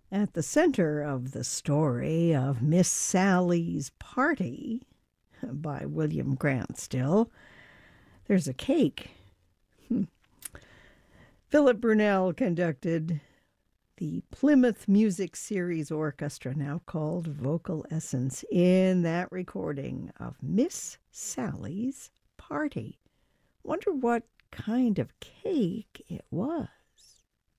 At the center of the story of Miss Sally's Party by William Grant Still, there's a cake. Philip Brunel conducted the Plymouth Music Series Orchestra, now called Vocal Essence, in that recording of Miss Sally's Party. Wonder what kind of cake it was.